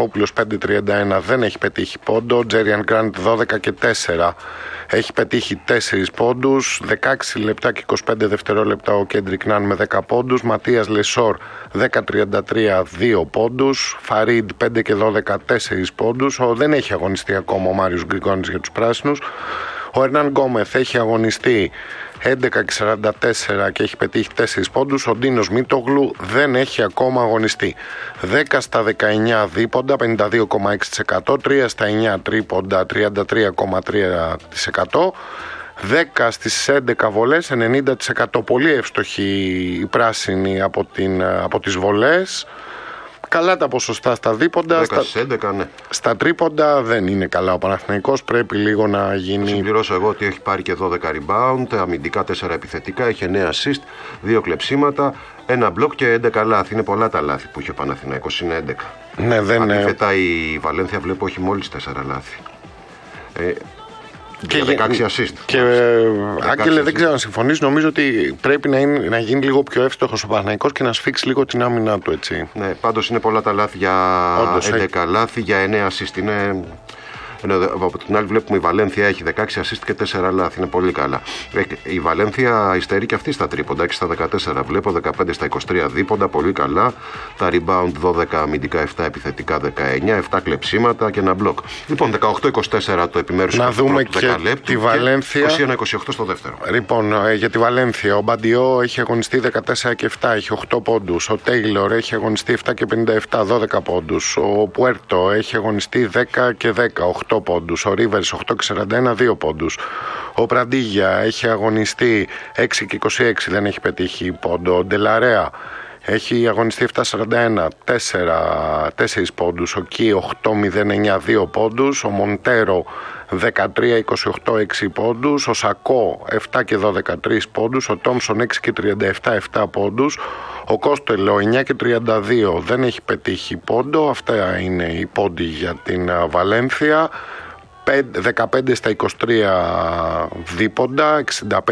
Ναβόπουλος 5.31 δεν έχει πετύχει πόντο. Τζέριαν Γκραντ 12 και 4 έχει πετύχει 4 πόντους. 16 λεπτά και 25 δευτερόλεπτα ο Κέντρικ Ναν με 10 πόντους. Ματίας Λεσόρ 10.33 2 πόντους. Φαρίντ 5 και 12 4 πόντους. Δεν έχει αγωνιστεί ακόμα ο Μάριος Γκριγκόνης για τους πράσινους. Ο Ερνάν Γκόμεθ έχει αγωνιστεί 11 και 44 και έχει πετύχει 4 πόντους. Ο Ντίνος Μίτογλου δεν έχει ακόμα αγωνιστεί. 10 στα 19 δίποντα 52,6%, 3 στα 9 τρίποντα 33,3%, 10 στις 11 βολές 90%. Πολύ εύστοχη η πράσινη από τις βολές. Καλά τα ποσοστά στα δίποντα. 10 στις 11, ναι. Στα τρίποντα δεν είναι καλά ο Παναθηναϊκός. Πρέπει λίγο να γίνει. Συμπληρώσω εγώ ότι έχει πάρει και 12 rebound, αμυντικά 4 επιθετικά, έχει 9 assist, 2 κλεψίματα, 1 μπλοκ και 11 λάθη. Είναι πολλά τα λάθη που είχε ο Παναθηναϊκός, είναι 11. Ναι, δεν είναι. Αντίθετα η Βαλένθια βλέπω έχει μόλις 4 λάθη. Και 16 assist. Και Άγγελε, δεν ξέρω αν συμφωνείς. Νομίζω ότι πρέπει να γίνει λίγο πιο εύστοχος ο Παναθηναϊκός και να σφίξει λίγο την άμυνά του, έτσι. Ναι, πάντως είναι πολλά τα λάθη για 11 λάθη, για 9 assist. Είναι... Από την άλλη βλέπουμε η Βαλένθια έχει 16 assist και 4 λάθη, είναι πολύ καλά. Η Βαλένθια υστερεί και αυτή στα τρίποντα, 6 στα 14 βλέπω, 15 στα 23 δίποντα, πολύ καλά. Τα rebound 12 αμυντικά, 7 επιθετικά 19, 7 κλεψίματα και ένα μπλοκ. Λοιπόν, 18-24 το επιμέρους να δούμε του και τη Βαλένθια. 21-28 στο δεύτερο. Λοιπόν, για τη Βαλένθια, ο Μπαντιό έχει αγωνιστεί 14 και 7, έχει 8 πόντους. Ο Τέιλορ έχει αγωνιστεί 7 και 57, 12 πόντους. Ο Πουέρτο έχει αγωνιστεί 10 και 10, 8 πόντους. Ο Ρίβερς 8 και 41, 2 πόντους. Ο Πραντίγια έχει αγωνιστεί 6 και 26, δεν έχει πετύχει πόντο. Ο Ντελαρέα έχει αγωνιστεί 7-41, 4 πόντους. Ο Κι 8-09, 2 πόντους. Ο Μοντέρο 13-28, 6 πόντους. Ο Σακό 7 και 12, 3 πόντους. Ο Τόμσον 6 και 37, 7 πόντους. Ο Κόστελο 9 και 32 δεν έχει πετύχει πόντο. Αυτά είναι οι πόντοι για την Βαλένθια. 15 στα 23 δίποντα,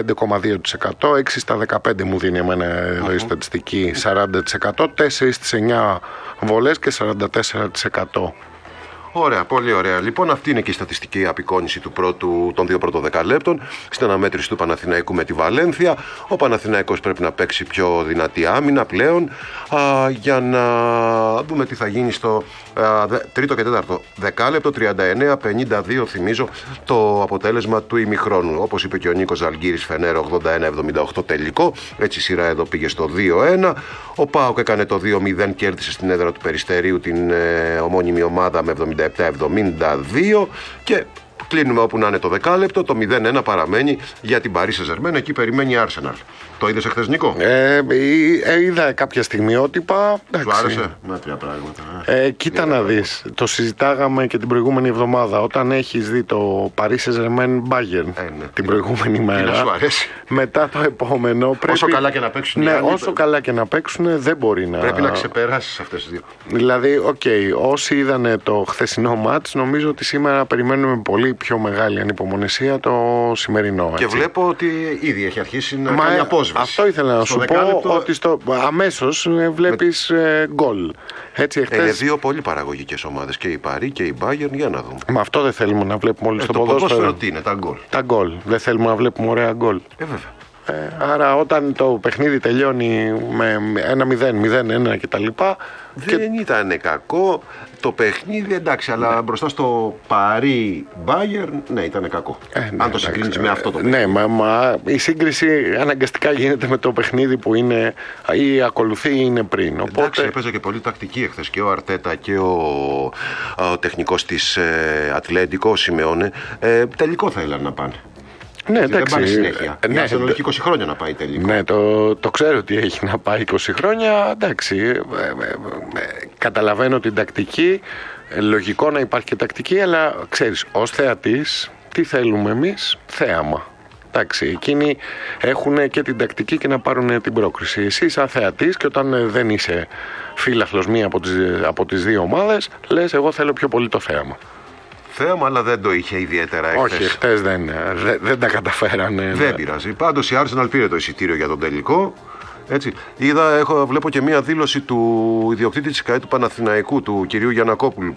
65,2%, 6 στα 15 μου δίνει εμένα εδώ η στατιστική, 40%, 4 στις 9 βολές και 44%. Ωραία, πολύ ωραία. Λοιπόν, αυτή είναι και η στατιστική απεικόνηση των δύο πρώτων δεκαλέπτων στην αναμέτρηση του Παναθηναϊκού με τη Βαλένθια. Ο Παναθηναϊκός πρέπει να παίξει πιο δυνατή άμυνα πλέον για να δούμε τι θα γίνει στο τρίτο και τέταρτο δεκάλεπτο. 39-52 θυμίζω το αποτέλεσμα του ημιχρόνου. Όπως είπε και ο Νίκος Ζαλγκύρης, Φενέρ 81-78 τελικό. Έτσι η σειρά εδώ πήγε στο 2-1. Ο ΠΑΟΚ έκανε το 2-0, κέρδισε στην έδρα του Περιστερίου την ομώνυμη ομάδα με 77-72 και κλείνουμε όπου να είναι το δεκάλεπτο. Το 0-1 παραμένει για την Παρί Σεν-Ζερμέν. Εκεί περιμένει η Arsenal. Το είδες εχθές, Νίκο? Είδα κάποια στιγμιότυπα. Σου άρεσε? Μέτρια πράγματα. Κοίτα να δεις. Το συζητάγαμε και την προηγούμενη εβδομάδα. Όταν έχεις δει το Παρί Σεν-Ζερμέν Bayern την προηγούμενη μέρα. Σου αρέσει. Μετά το επόμενο πρέπει. Όσο καλά και να παίξουν. Ναι, όσο καλά και να παίξουν δεν μπορεί να. Πρέπει να ξεπεράσεις αυτές τις δύο. Δηλαδή, όσοι είδαν το χθεσινό μάτς, νομίζω ότι σήμερα περιμένουμε πολύ πιο μεγάλη ανυπομονησία το σημερινό. Και βλέπω ότι ήδη έχει αρχίσει να κάνει απόσβεση. Αυτό ήθελα να σου πω, ότι αμέσως βλέπεις γκολ. Είναι δύο πολύ παραγωγικές ομάδες, και η Παρί και η Bayern, για να δούμε. Μα αυτό δεν θέλουμε να βλέπουμε όλοι στο ποδόσφαιρο. Το ποδόσφαιρο τι είναι, τα γκολ. Τα γκολ. Δεν θέλουμε να βλέπουμε ωραία γκολ. Βέβαια. Άρα όταν το παιχνίδι τελειώνει με 1-0, 0-1 κτλ. Δεν ήταν κακό το παιχνίδι, εντάξει, αλλά μπροστά στο Παρί Bayern, ναι, ήταν κακό. Αν το συγκρίνεις με αυτό το παιχνίδι. Ναι, μα η σύγκριση αναγκαστικά γίνεται με το παιχνίδι που είναι ή ακολουθεί ή είναι πριν. Οπότε... Εντάξει, έπαιζε και πολύ τακτική εχθές και ο Αρτέτα και ο τεχνικός της Ατλέντικο, ο Σιμεώνε, τελικό θα ήθελαν να πάνε. Ναι, εντάξει. Δεν πάει συνέχεια. Ναι, έχει 20 χρόνια να πάει τελικό. Ναι, το ξέρω ότι έχει να πάει 20 χρόνια. Εντάξει. Καταλαβαίνω την τακτική. Λογικό να υπάρχει και τακτική, αλλά ξέρεις, ως θεατής, τι θέλουμε εμείς? Θέαμα. Εντάξει, εκείνοι έχουν και την τακτική και να πάρουν την πρόκριση. Εσύ, σαν θεατής, και όταν δεν είσαι φίλαθλος μία από τις δύο ομάδες, λες, εγώ θέλω πιο πολύ το θέαμα. Θέαμα, αλλά δεν το είχε ιδιαίτερα εχθές. Όχι, εχθές δεν τα καταφέρανε. Δεν πειράζει. Πάντως η Arsenal πήρε το εισιτήριο για τον τελικό. Έτσι. Βλέπω και μία δήλωση του ιδιοκτήτη της ΚΑΕ του Παναθηναϊκού, του κυρίου Γιαννακόπουλου,